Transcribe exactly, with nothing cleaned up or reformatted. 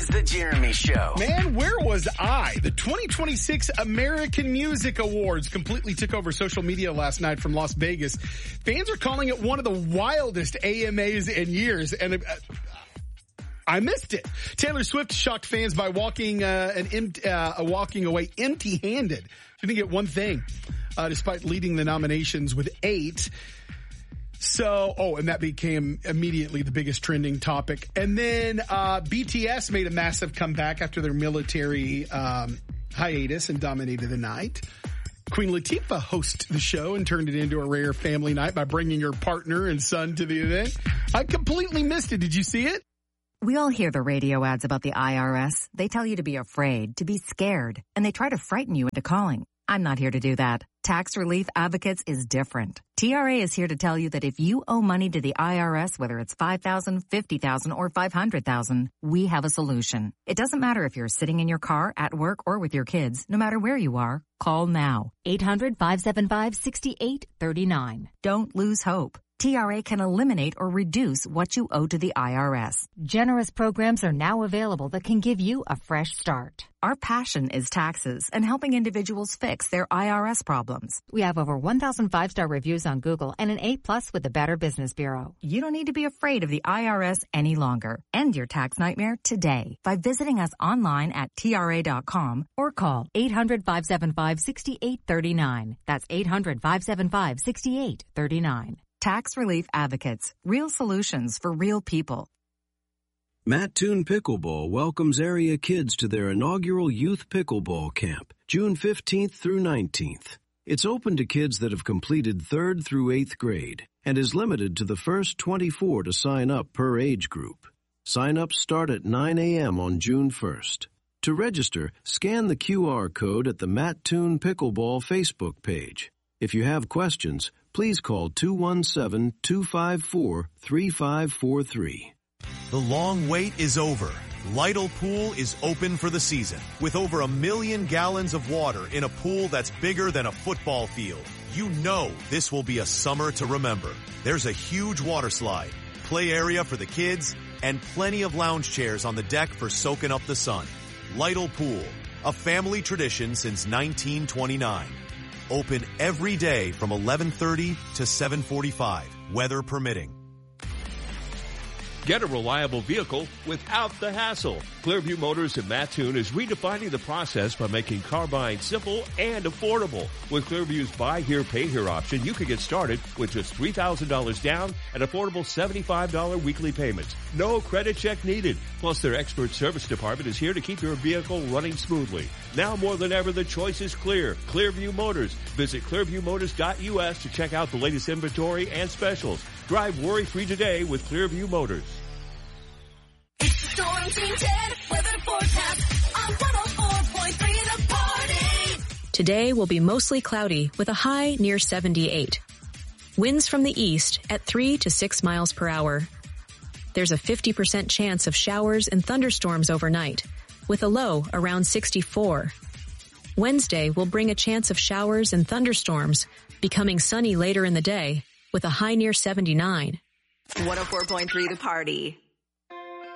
is The Jeremy Show. Man, where was I? The twenty twenty-six American Music Awards completely took over social media last night from Las Vegas. Fans are calling it one of the wildest A M As in years, and uh, I missed it. Taylor Swift shocked fans by walking uh, an empty, uh, walking away empty-handed. She didn't get one thing, uh, despite leading the nominations with eight. So, oh, and that became immediately the biggest trending topic. And then uh B T S made a massive comeback after their military um hiatus and dominated the night. Queen Latifah hosted the show and turned it into a rare family night by bringing her partner and son to the event. I completely missed it. Did you see it? We all hear the radio ads about the I R S. They tell you to be afraid, to be scared, and they try to frighten you into calling. I'm not here to do that. Tax Relief Advocates is different. T R A is here to tell you that if you owe money to the I R S, whether it's five thousand dollars, fifty thousand dollars, or five hundred thousand dollars, we have a solution. It doesn't matter if you're sitting in your car, at work, or with your kids. No matter where you are, call now. eight hundred, five seven five, six eight three nine. Don't lose hope. T R A can eliminate or reduce what you owe to the I R S. Generous programs are now available that can give you a fresh start. Our passion is taxes and helping individuals fix their I R S problems. We have over one thousand five-star reviews on Google and an A plus with the Better Business Bureau. You don't need to be afraid of the I R S any longer. End your tax nightmare today by visiting us online at T R A dot com or call eight hundred, five seven five, six eight three nine. That's eight hundred, five seven five, six eight three nine. Tax Relief Advocates. Real solutions for real people. Mattoon Pickleball welcomes area kids to their inaugural Youth Pickleball Camp, June fifteenth through nineteenth. It's open to kids that have completed third through eighth grade and is limited to the first twenty-four to sign up per age group. Sign-ups start at nine a.m. on June first. To register, scan the Q R code at the Mattoon Pickleball Facebook page. If you have questions, please call two one seven, two five four, three five four three. The long wait is over. Lytle Pool is open for the season with over a million gallons of water in a pool that's bigger than a football field. You know this will be a summer to remember. There's a huge water slide, play area for the kids, and plenty of lounge chairs on the deck for soaking up the sun. Lytle Pool, a family tradition since nineteen twenty-nine. Open every day from eleven thirty to seven forty-five, weather permitting. Get a reliable vehicle without the hassle. Clearview Motors in Mattoon is redefining the process by making car buying simple and affordable. With Clearview's Buy Here, Pay Here option, you can get started with just three thousand dollars down and affordable seventy-five dollars weekly payments. No credit check needed. Plus, their expert service department is here to keep your vehicle running smoothly. Now more than ever, the choice is clear. Clearview Motors. Visit clearview motors dot U S to check out the latest inventory and specials. Drive worry-free today with Clearview Motors. Storm Team ten weather forecast on one oh four point three The Party. Today will be mostly cloudy with a high near seventy-eight. Winds from the east at three to six miles per hour. There's a fifty percent chance of showers and thunderstorms overnight, with a low around sixty-four. Wednesday will bring a chance of showers and thunderstorms, becoming sunny later in the day, with a high near seventy-nine. one oh four point three The Party.